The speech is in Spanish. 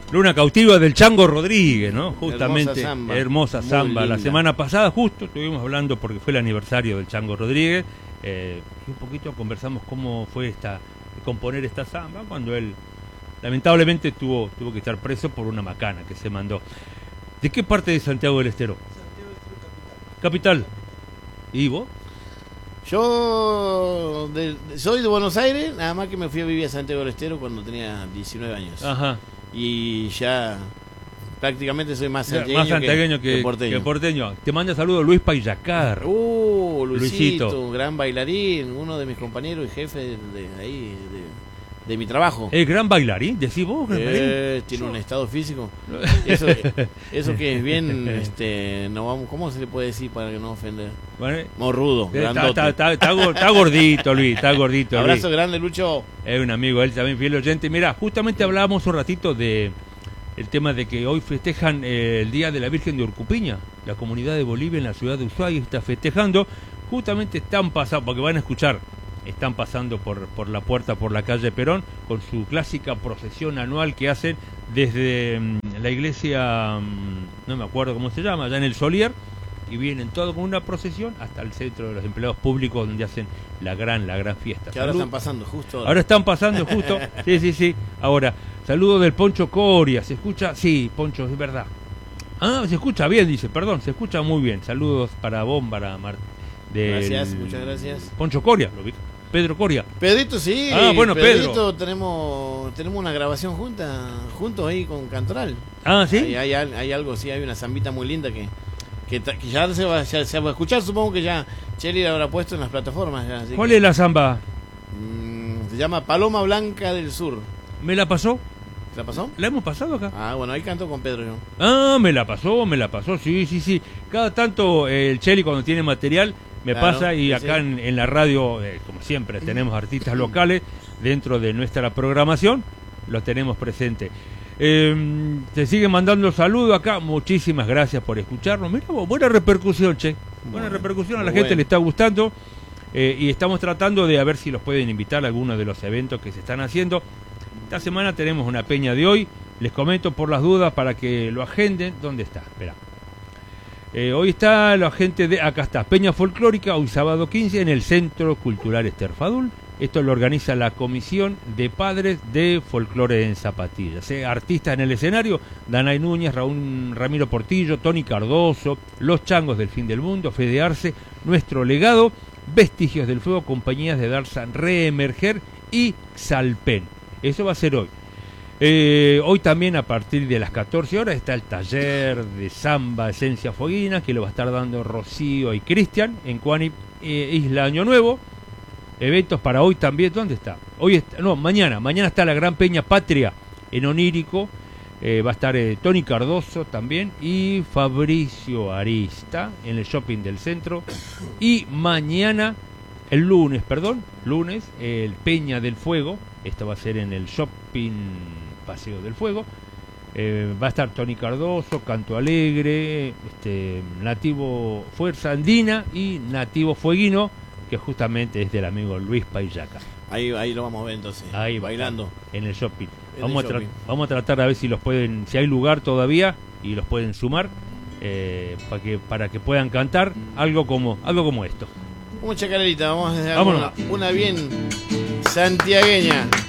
Luna Cautiva del Chango Rodríguez, ¿no? Justamente, hermosa samba. La semana pasada justo estuvimos hablando porque fue el aniversario del Chango Rodríguez. Un poquito conversamos cómo fue componer esta samba cuando él lamentablemente tuvo que estar preso por una macana que se mandó. ¿De qué parte de Santiago del Estero? Santiago del Estero, Capital. ¿Y vos? Yo soy de Buenos Aires, nada más que me fui a vivir a Santiago del Estero cuando tenía 19 años. Ajá. Y ya prácticamente soy más santiagueño que porteño. Te manda saludos Luis Paillacar. Luisito, un gran bailarín, uno de mis compañeros y jefe de mi trabajo. ¿Es gran bailarín? ¿Decís vos? Tiene un estado físico. Eso que es bien, ¿cómo se le puede decir para que no ofender? Bueno, morrudo, grandote. Está gordito, Luis, está gordito. Abrazo Luis. Grande, Lucho. Es un amigo, él también fiel oyente. Mirá, justamente hablábamos un ratito de el tema de que hoy festejan el Día de la Virgen de Urcupiña. La comunidad de Bolivia en la ciudad de Ushuaia está festejando. Justamente están pasando, porque van a escuchar, están pasando por la puerta, por la calle Perón, con su clásica procesión anual que hacen desde la iglesia, no me acuerdo cómo se llama, allá en el Solier, y vienen todo con una procesión hasta el centro de los empleados públicos donde hacen la gran fiesta. Que ahora están pasando justo. Ahora están pasando justo. Sí. Ahora, saludo del Poncho Coria. ¿Se escucha? Sí, Poncho, es verdad. Ah, se escucha bien, dice. Perdón, se escucha muy bien. Saludos para vos, para Martín. Gracias, muchas gracias. Poncho Coria, lo vi. Pedro Coria. Pedrito, sí. Ah, bueno, Pedrito, tenemos una grabación juntos ahí con Cantoral. Ah, ¿sí? Hay algo, sí, hay una zambita muy linda que ya se va a escuchar, supongo que ya Cheli la habrá puesto en las plataformas. Ya, ¿Cuál es la zamba? Se llama Paloma Blanca del Sur. ¿Me la pasó? ¿La pasó? ¿La hemos pasado acá? Ah, bueno, ahí canto con Pedro yo. Ah, me la pasó, sí. Cada tanto el Cheli cuando tiene material me pasa y acá sí. En la radio, como siempre, tenemos artistas locales dentro de nuestra programación, los tenemos presentes. Te siguen mandando saludos acá, muchísimas gracias por escucharnos. Mira vos, buena repercusión, che. Buena repercusión, a la gente le está gustando y estamos tratando de a ver si los pueden invitar a algunos de los eventos que se están haciendo. Esta semana tenemos una peña de hoy, les comento por las dudas para que lo agenden. ¿Dónde está? Espera. Hoy está la gente acá está, Peña Folclórica, hoy sábado 15 en el Centro Cultural Ester Fadul. Esto lo organiza la Comisión de Padres de Folclore en Zapatillas. Artistas en el escenario, Danay Núñez, Ramiro Portillo, Tony Cardoso, Los Changos del Fin del Mundo, Fede Arce, Nuestro Legado, Vestigios del Fuego, Compañías de Darza Reemerger y Xalpen. Eso va a ser hoy. Hoy también a partir de las 14 horas está el taller de samba Esencia Fueguina, que lo va a estar dando Rocío y Cristian en Cuani, Isla Año Nuevo. Eventos para hoy también. ¿Dónde está? Mañana está la Gran Peña Patria en Onírico. Va a estar Tony Cardoso también y Fabricio Arista en el shopping del centro. Y mañana, lunes, el Peña del Fuego. Esto va a ser en el shopping Paseo del Fuego. Va a estar Tony Cardoso, Canto Alegre, Nativo Fuerza Andina y Nativo Fueguino, que justamente es del amigo Luis Paillacar. Ahí lo vamos a ver entonces. Ahí bailando en el shopping. Vamos a tratar a ver si si hay lugar todavía y los pueden sumar para que puedan cantar algo como esto. Mucha carerita, vamos a hacer una bien santiagueña.